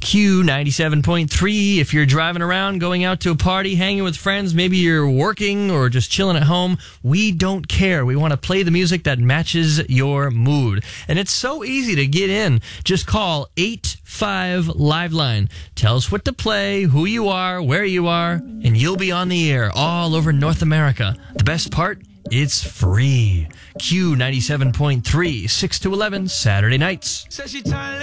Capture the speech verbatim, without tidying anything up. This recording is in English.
Q ninety-seven point three. If you're driving around, going out to a party, hanging with friends, maybe you're working or just chilling at home, we don't care. We want to play the music that matches your mood. And it's so easy to get in. Just call eight five Liveline. Tell us what to play, who you are, where you are, and you'll be on the air all over North America. The best part? It's free. Q ninety-seven point three, six to eleven, Saturday nights.